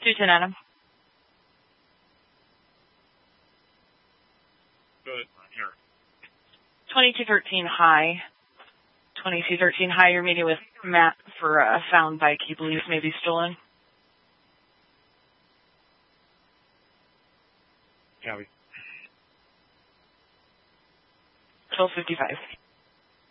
210 Adam. Good. Here. 2213 high. 2213 high, you're meeting with Matt for a found bike he believes may be stolen. Copy. 1255.